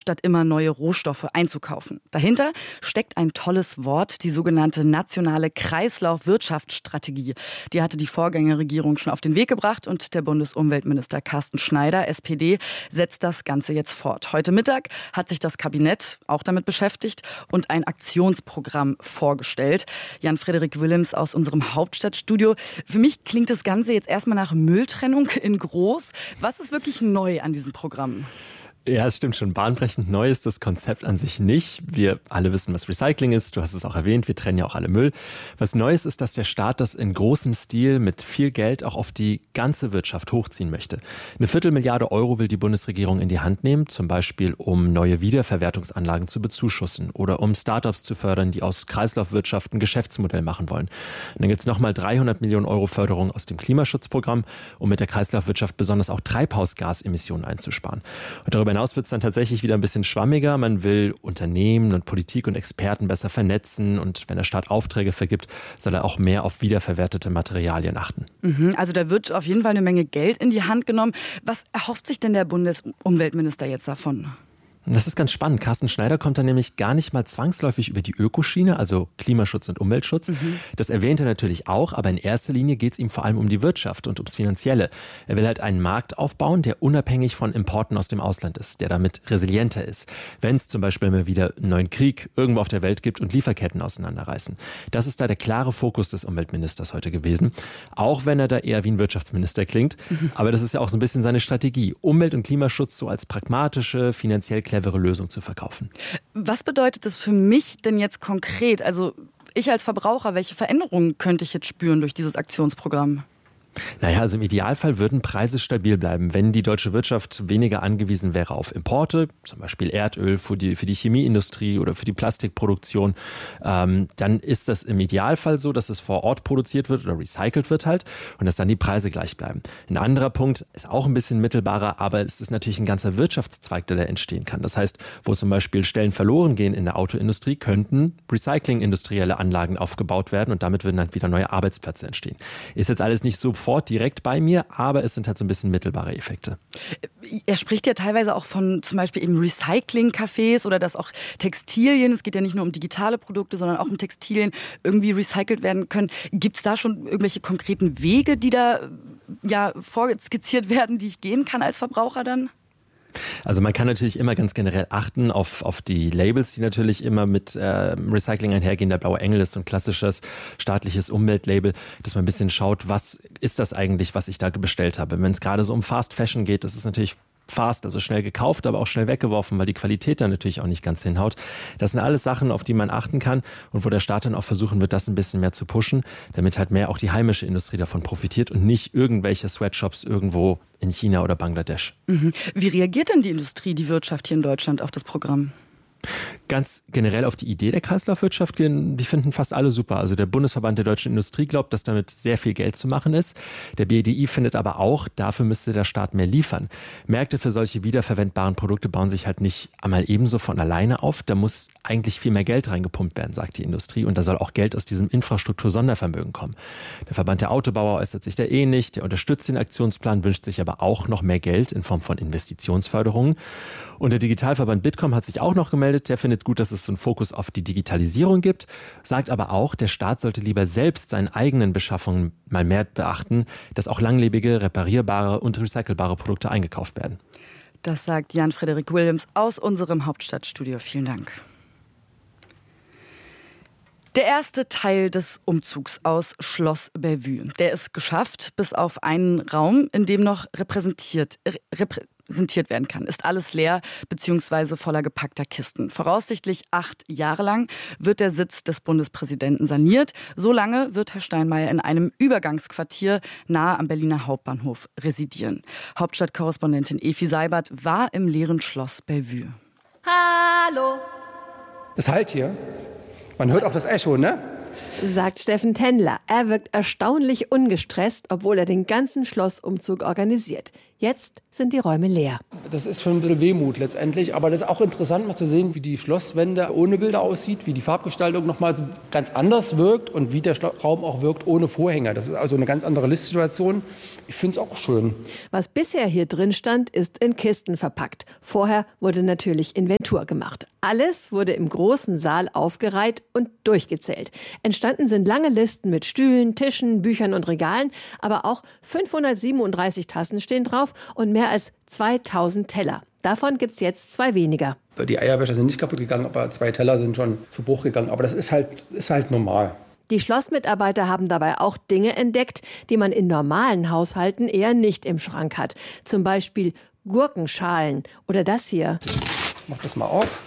statt immer neue Rohstoffe einzukaufen. Dahinter steckt ein tolles Wort, die sogenannte nationale Kreislaufwirtschaftsstrategie. Die hatte die Vorgängerregierung schon auf den Weg gebracht und der Bundesumweltminister Carsten Schneider, SPD, setzt das Ganze jetzt fort. Heute Mittag hat sich das Kabinett auch damit beschäftigt und ein Aktionsprogramm vorgestellt. Jan-Frederik Willems aus unserem Hauptstadtstudio. Für mich klingt das Ganze jetzt erstmal nach Mülltrennung in groß. Was ist wirklich neu an diesem Programm? Ja, es stimmt schon. Bahnbrechend neu ist das Konzept an sich nicht. Wir alle wissen, was Recycling ist. Du hast es auch erwähnt. Wir trennen ja auch alle Müll. Was Neues ist, dass der Staat das in großem Stil mit viel Geld auch auf die ganze Wirtschaft hochziehen möchte. 250 Milliarden Euro will die Bundesregierung in die Hand nehmen, zum Beispiel um neue Wiederverwertungsanlagen zu bezuschussen oder um Startups zu fördern, die aus Kreislaufwirtschaft ein Geschäftsmodell machen wollen. Und dann gibt es nochmal 300 Millionen Euro Förderung aus dem Klimaschutzprogramm, um mit der Kreislaufwirtschaft besonders auch Treibhausgasemissionen einzusparen. Und darüber hinaus wird es dann tatsächlich wieder ein bisschen schwammiger. Man will Unternehmen und Politik und Experten besser vernetzen und wenn der Staat Aufträge vergibt, soll er auch mehr auf wiederverwertete Materialien achten. Also da wird auf jeden Fall eine Menge Geld in die Hand genommen. Was erhofft sich denn der Bundesumweltminister jetzt davon? Das ist ganz spannend. Carsten Schneider kommt da nämlich gar nicht mal zwangsläufig über die Ökoschiene, also Klimaschutz und Umweltschutz. Das erwähnt er natürlich auch, aber in erster Linie geht es ihm vor allem um die Wirtschaft und ums Finanzielle. Er will halt einen Markt aufbauen, der unabhängig von Importen aus dem Ausland ist, der damit resilienter ist. Wenn es zum Beispiel mal wieder einen neuen Krieg irgendwo auf der Welt gibt und Lieferketten auseinanderreißen. Das ist da der klare Fokus des Umweltministers heute gewesen. Auch wenn er da eher wie ein Wirtschaftsminister klingt. Aber das ist ja auch so ein bisschen seine Strategie. Umwelt- und Klimaschutz so als pragmatische, finanziell clevere Lösung zu verkaufen. Was bedeutet das für mich denn jetzt konkret? Also ich als Verbraucher, welche Veränderungen könnte ich jetzt spüren durch dieses Aktionsprogramm? Naja, also im Idealfall würden Preise stabil bleiben, wenn die deutsche Wirtschaft weniger angewiesen wäre auf Importe, zum Beispiel Erdöl für die Chemieindustrie oder für die Plastikproduktion. Dann ist das im Idealfall so, dass es vor Ort produziert wird oder recycelt wird halt und dass dann die Preise gleich bleiben. Ein anderer Punkt ist auch ein bisschen mittelbarer, aber es ist natürlich ein ganzer Wirtschaftszweig, der da entstehen kann. Das heißt, wo zum Beispiel Stellen verloren gehen in der Autoindustrie, könnten recyclingindustrielle Anlagen aufgebaut werden und damit würden dann wieder neue Arbeitsplätze entstehen. Ist jetzt alles nicht sofort direkt bei mir, aber es sind halt so ein bisschen mittelbare Effekte. Er spricht ja teilweise auch von zum Beispiel eben Recycling-Cafés oder dass auch Textilien, es geht ja nicht nur um digitale Produkte, sondern auch um Textilien, irgendwie recycelt werden können. Gibt es da schon irgendwelche konkreten Wege, die da ja vorskizziert werden, die ich gehen kann als Verbraucher dann? Also man kann natürlich immer ganz generell achten auf die Labels, die natürlich immer mit Recycling einhergehen. Der Blaue Engel ist so ein klassisches staatliches Umweltlabel, dass man ein bisschen schaut, was ist das eigentlich, was ich da bestellt habe. Wenn es gerade so um Fast Fashion geht, das ist natürlich fast, also schnell gekauft, aber auch schnell weggeworfen, weil die Qualität dann natürlich auch nicht ganz hinhaut. Das sind alles Sachen, auf die man achten kann und wo der Staat dann auch versuchen wird, das ein bisschen mehr zu pushen, damit halt mehr auch die heimische Industrie davon profitiert und nicht irgendwelche Sweatshops irgendwo in China oder Bangladesch. Wie reagiert denn die Industrie, die Wirtschaft hier in Deutschland auf das Programm? Ganz generell auf die Idee der Kreislaufwirtschaft gehen, die finden fast alle super. Also der Bundesverband der deutschen Industrie glaubt, dass damit sehr viel Geld zu machen ist. Der BDI findet aber auch, dafür müsste der Staat mehr liefern. Märkte für solche wiederverwendbaren Produkte bauen sich halt nicht einmal ebenso von alleine auf. Da muss eigentlich viel mehr Geld reingepumpt werden, sagt die Industrie. Und da soll auch Geld aus diesem Infrastruktur-Sondervermögen kommen. Der Verband der Autobauer äußert sich da ähnlich. Der unterstützt den Aktionsplan, wünscht sich aber auch noch mehr Geld in Form von Investitionsförderungen. Und der Digitalverband Bitkom hat sich auch noch gemeldet. Der findet gut, dass es so einen Fokus auf die Digitalisierung gibt, sagt aber auch, der Staat sollte lieber selbst seine eigenen Beschaffungen mal mehr beachten, dass auch langlebige, reparierbare und recycelbare Produkte eingekauft werden. Das sagt Jan-Frederik Willems aus unserem Hauptstadtstudio. Vielen Dank. Der erste Teil des Umzugs aus Schloss Bellevue, der ist geschafft, bis auf einen Raum, in dem noch repräsentiert werden kann. Ist alles leer bzw. voller gepackter Kisten. Voraussichtlich 8 Jahre lang wird der Sitz des Bundespräsidenten saniert. So lange wird Herr Steinmeier in einem Übergangsquartier nahe am Berliner Hauptbahnhof residieren. Hauptstadtkorrespondentin Efi Seibert war im leeren Schloss Bellevue. Hallo. Es halt hier. Man hört auch das Echo, ne? sagt Steffen Tendler. Er wirkt erstaunlich ungestresst, obwohl er den ganzen Schlossumzug organisiert. Jetzt sind die Räume leer. Das ist schon ein bisschen Wehmut letztendlich, aber das ist auch interessant, mal zu sehen, wie die Schlosswände ohne Bilder aussieht, wie die Farbgestaltung nochmal ganz anders wirkt und wie der Raum auch wirkt ohne Vorhänge. Das ist also eine ganz andere Listsituation. Ich finde es auch schön. Was bisher hier drin stand, ist in Kisten verpackt. Vorher wurde natürlich Inventur gemacht. Alles wurde im großen Saal aufgereiht und durchgezählt. Entstanden sind lange Listen mit Stühlen, Tischen, Büchern und Regalen, aber auch 537 Tassen stehen drauf und mehr als 2000 Teller. Davon gibt es jetzt 2 weniger. Die Eierbecher sind nicht kaputt gegangen, aber 2 Teller sind schon zu Bruch gegangen. Aber das ist halt normal. Die Schlossmitarbeiter haben dabei auch Dinge entdeckt, die man in normalen Haushalten eher nicht im Schrank hat. Zum Beispiel Gurkenschalen oder das hier. Ich mach das mal auf.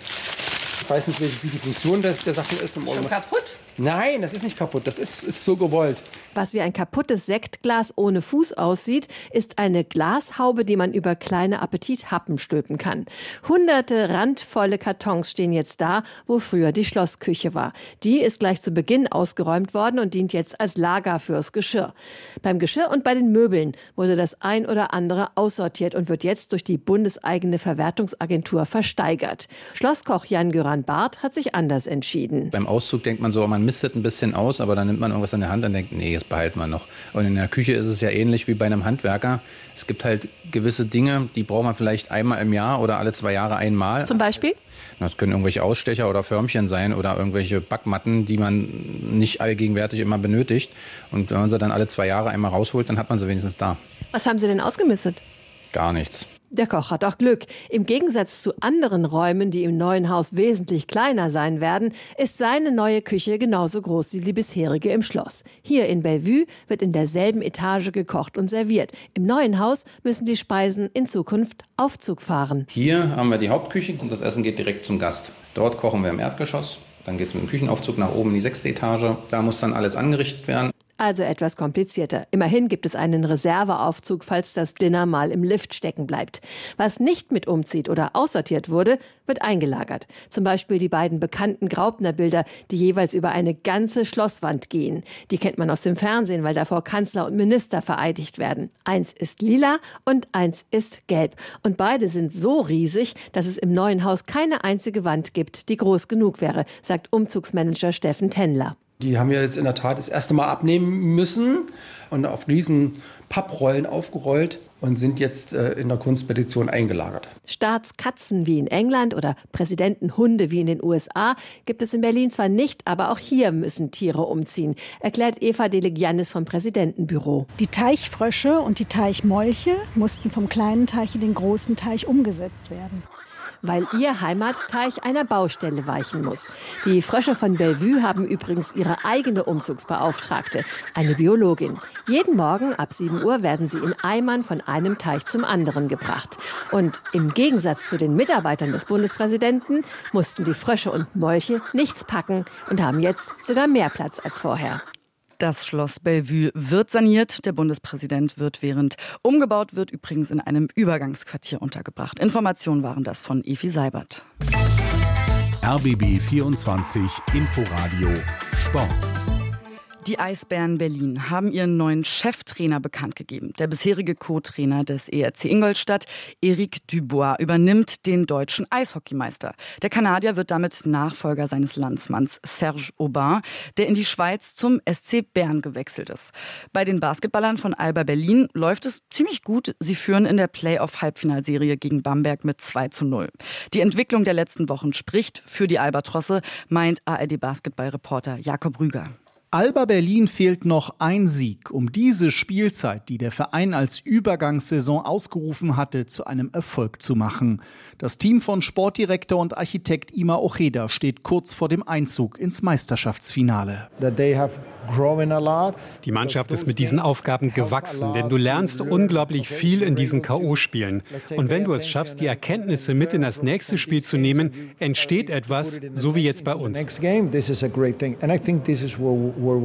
Ich weiß nicht, wie die Funktion der Sachen ist. Schon kaputt? Nein, das ist nicht kaputt. Das ist so gewollt. Was wie ein kaputtes Sektglas ohne Fuß aussieht, ist eine Glashaube, die man über kleine Appetithappen stülpen kann. Hunderte randvolle Kartons stehen jetzt da, wo früher die Schlossküche war. Die ist gleich zu Beginn ausgeräumt worden und dient jetzt als Lager fürs Geschirr. Beim Geschirr und bei den Möbeln wurde das ein oder andere aussortiert und wird jetzt durch die bundeseigene Verwertungsagentur versteigert. Schlosskoch Jan-Göran Barth hat sich anders entschieden. Beim Auszug denkt man so, man mistet ein bisschen aus, aber dann nimmt man irgendwas in der Hand und denkt, nee, das behalten wir noch. Und in der Küche ist es ja ähnlich wie bei einem Handwerker. Es gibt halt gewisse Dinge, die braucht man vielleicht einmal im Jahr oder alle 2 Jahre einmal. Zum Beispiel? Das können irgendwelche Ausstecher oder Förmchen sein oder irgendwelche Backmatten, die man nicht allgegenwärtig immer benötigt. Und wenn man sie dann alle 2 Jahre einmal rausholt, dann hat man sie wenigstens da. Was haben Sie denn ausgemistet? Gar nichts. Der Koch hat auch Glück. Im Gegensatz zu anderen Räumen, die im neuen Haus wesentlich kleiner sein werden, ist seine neue Küche genauso groß wie die bisherige im Schloss. Hier in Bellevue wird in derselben Etage gekocht und serviert. Im neuen Haus müssen die Speisen in Zukunft Aufzug fahren. Hier haben wir die Hauptküche und das Essen geht direkt zum Gast. Dort kochen wir im Erdgeschoss. Dann geht es mit dem Küchenaufzug nach oben in die 6. Etage. Da muss dann alles angerichtet werden. Also etwas komplizierter. Immerhin gibt es einen Reserveaufzug, falls das Dinner mal im Lift stecken bleibt. Was nicht mit umzieht oder aussortiert wurde, wird eingelagert. Zum Beispiel die beiden bekannten Graupner-Bilder, die jeweils über eine ganze Schlosswand gehen. Die kennt man aus dem Fernsehen, weil davor Kanzler und Minister vereidigt werden. Eins ist lila und eins ist gelb. Und beide sind so riesig, dass es im neuen Haus keine einzige Wand gibt, die groß genug wäre, sagt Umzugsmanager Steffen Tendler. Die haben wir jetzt in der Tat das erste Mal abnehmen müssen und auf riesen Papprollen aufgerollt und sind jetzt in der Kunstpetition eingelagert. Staatskatzen wie in England oder Präsidentenhunde wie in den USA gibt es in Berlin zwar nicht, aber auch hier müssen Tiere umziehen, erklärt Eva Delegiannis vom Präsidentenbüro. Die Teichfrösche und die Teichmolche mussten vom kleinen Teich in den großen Teich umgesetzt werden. Weil ihr Heimatteich einer Baustelle weichen muss. Die Frösche von Bellevue haben übrigens ihre eigene Umzugsbeauftragte, eine Biologin. Jeden Morgen ab 7 Uhr werden sie in Eimern von einem Teich zum anderen gebracht. Und im Gegensatz zu den Mitarbeitern des Bundespräsidenten mussten die Frösche und Molche nichts packen und haben jetzt sogar mehr Platz als vorher. Das Schloss Bellevue wird saniert. Der Bundespräsident wird während umgebaut wird übrigens in einem Übergangsquartier untergebracht. Informationen waren das von Evi Seibert. RBB 24 Inforadio Sport. Die Eisbären Berlin haben ihren neuen Cheftrainer bekannt gegeben. Der bisherige Co-Trainer des ERC Ingolstadt, Eric Dubois, übernimmt den deutschen Eishockeymeister. Der Kanadier wird damit Nachfolger seines Landsmanns Serge Aubin, der in die Schweiz zum SC Bern gewechselt ist. Bei den Basketballern von Alba Berlin läuft es ziemlich gut. Sie führen in der Playoff-Halbfinalserie gegen Bamberg mit 2:0. Die Entwicklung der letzten Wochen spricht für die Albatrosse, meint ARD-Basketballreporter Jakob Rüger. Alba Berlin fehlt noch ein Sieg, um diese Spielzeit, die der Verein als Übergangssaison ausgerufen hatte, zu einem Erfolg zu machen. Das Team von Sportdirektor und Architekt Ima Ojeda steht kurz vor dem Einzug ins Meisterschaftsfinale. Die Mannschaft ist mit diesen Aufgaben gewachsen, denn du lernst unglaublich viel in diesen K.O.-Spielen. Und wenn du es schaffst, die Erkenntnisse mit in das nächste Spiel zu nehmen, entsteht etwas, so wie jetzt bei uns.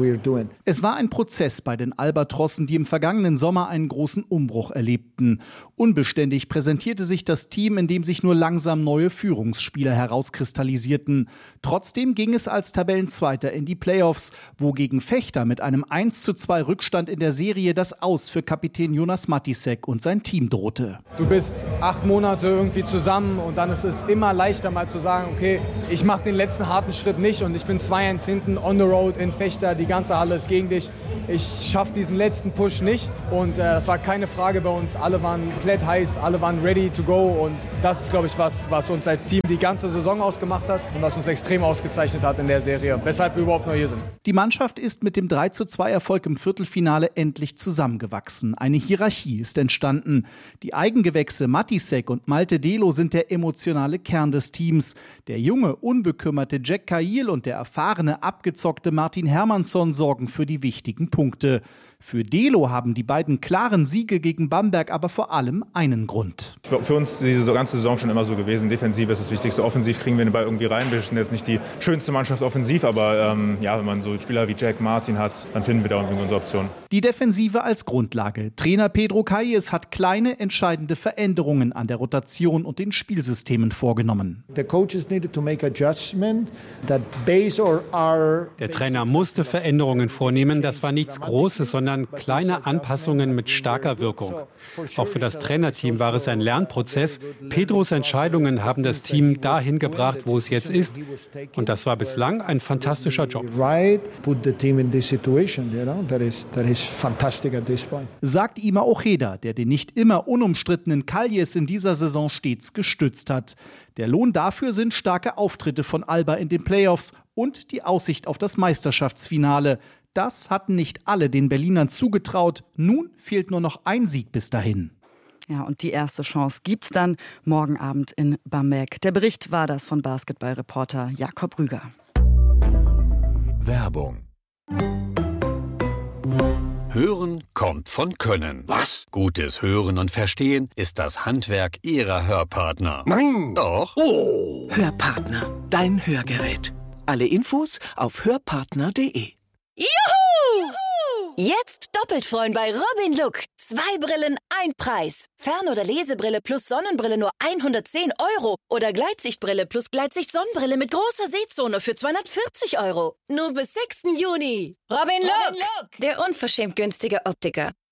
Es war ein Prozess bei den Albatrossen, die im vergangenen Sommer einen großen Umbruch erlebten. Unbeständig präsentierte sich das Team, in dem sich nur langsam neue Führungsspieler herauskristallisierten. Trotzdem ging es als Tabellenzweiter in die Playoffs, wo gegen Vechta mit einem 1:2 Rückstand in der Serie das Aus für Kapitän Jonas Matisek und sein Team drohte. Du bist 8 Monate irgendwie zusammen und dann ist es immer leichter mal zu sagen, okay, ich mache den letzten harten Schritt nicht und ich bin 2-1 hinten, on the road in Vechta, die ganze Halle ist gegen dich. Ich schaffe diesen letzten Push nicht und das war keine Frage bei uns. Alle waren komplett heiß, alle waren ready to go und das ist, glaube ich, was uns als Team die ganze Saison ausgemacht hat und was uns extrem ausgezeichnet hat in der Serie, weshalb wir überhaupt noch hier sind. Die Mannschaft ist mit dem 3:2-Erfolg im Viertelfinale endlich zusammengewachsen. Eine Hierarchie ist entstanden. Die Eigengewächse Matisek und Malte Delo sind der emotionale Kern des Teams. Der junge, unbekümmerte Jack Cahill und der erfahrene, abgezockte Martin Hermansson sorgen für die wichtigen Punkte. Für Delo haben die beiden klaren Siege gegen Bamberg aber vor allem einen Grund. Für uns ist diese ganze Saison schon immer so gewesen. Defensive ist das Wichtigste. Offensiv kriegen wir den Ball irgendwie rein. Wir sind jetzt nicht die schönste Mannschaft offensiv, aber wenn man so Spieler wie Jack Martin hat, dann finden wir da irgendwie unsere Option. Die Defensive als Grundlage. Trainer Pedro Calles hat kleine, entscheidende Veränderungen an der Rotation und den Spielsystemen vorgenommen. Der Trainer musste Veränderungen vornehmen. Das war nichts Großes, sondern kleine Anpassungen mit starker Wirkung. Auch für das Trainerteam war es ein Lernprozess. Pedros Entscheidungen haben das Team dahin gebracht, wo es jetzt ist. Und das war bislang ein fantastischer Job. Sagt Ima Ojeda, der den nicht immer unumstrittenen Calles in dieser Saison stets gestützt hat. Der Lohn dafür sind starke Auftritte von Alba in den Playoffs und die Aussicht auf das Meisterschaftsfinale. Das hatten nicht alle den Berlinern zugetraut. Nun fehlt nur noch ein Sieg bis dahin. Ja, und die erste Chance gibt's dann morgen Abend in Bamberg. Der Bericht war das von Basketballreporter Jakob Rüger. Werbung. Hören kommt von Können. Was? Gutes Hören und Verstehen ist das Handwerk Ihrer Hörpartner. Nein! Doch. Oh! Hörpartner, dein Hörgerät. Alle Infos auf hörpartner.de. Juhu! Jetzt doppelt freuen bei Robin Look. 2 Brillen, 1 Preis. Fern- oder Lesebrille plus Sonnenbrille nur 110 € oder Gleitsichtbrille plus Gleitsicht-Sonnenbrille mit großer Sehzone für 240 €. Nur bis 6. Juni. Robin Look, der unverschämt günstige Optiker.